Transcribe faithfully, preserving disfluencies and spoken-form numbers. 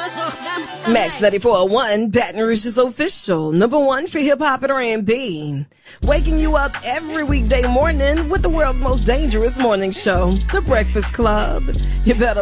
Max ninety-four point one, Baton Rouge's official, number one for hip-hop and R and B. Waking you up every weekday morning with the world's most dangerous morning show, The Breakfast Club. You better